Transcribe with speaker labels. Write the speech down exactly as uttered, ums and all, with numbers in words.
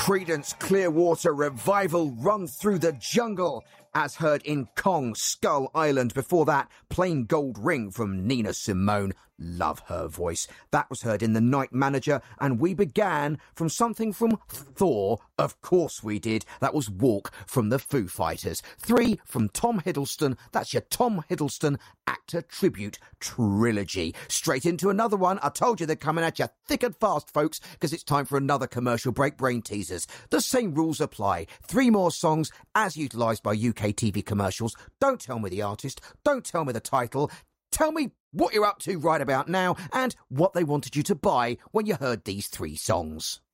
Speaker 1: Creedence Clearwater Revival, Run Through the Jungle, as heard in Kong, Skull Island. Before that, Plain Gold Ring from Nina Simone. Love her voice. That was heard in The Night Manager, and we began from something from Thor. Of course we did. That was Walk from the Foo Fighters. Three from Tom Hiddleston. That's your Tom Hiddleston Actor Tribute Trilogy. Straight into another one. I told you they're coming at you thick and fast, folks, because it's time for another commercial break. Brain teasers. The same rules apply. Three more songs as utilised by U K T V commercials. Don't tell me the artist. Don't tell me the title. Tell me what you're up to right about now and what they wanted you to buy when you heard these three songs.